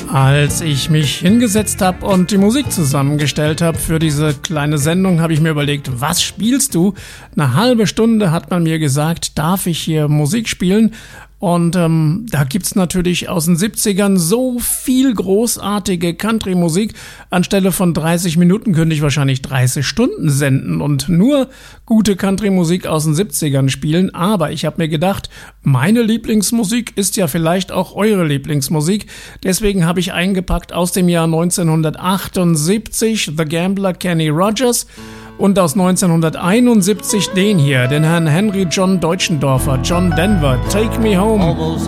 Als ich mich hingesetzt habe und die Musik zusammengestellt habe für diese kleine Sendung, habe ich mir überlegt, was spielst du? Eine halbe Stunde hat man mir gesagt, darf ich hier Musik spielen? Und da gibt's natürlich aus den 70ern so viel großartige Country-Musik. Anstelle von 30 Minuten könnte ich wahrscheinlich 30 Stunden senden und nur gute Country-Musik aus den 70ern spielen. Aber ich habe mir gedacht, meine Lieblingsmusik ist ja vielleicht auch eure Lieblingsmusik. Deswegen habe ich eingepackt aus dem Jahr 1978 The Gambler Kenny Rogers. Und aus 1971 den hier, den Herrn Henry John Deutschendorfer, John Denver, Take Me Home. Almost